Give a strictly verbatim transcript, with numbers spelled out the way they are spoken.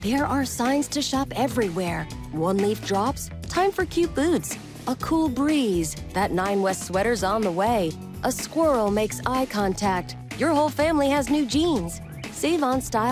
There are signs to shop everywhere. One leaf drops, time for cute boots. A cool breeze, that Nine West sweater's on the way. A squirrel makes eye contact, your whole family has new jeans. Save on style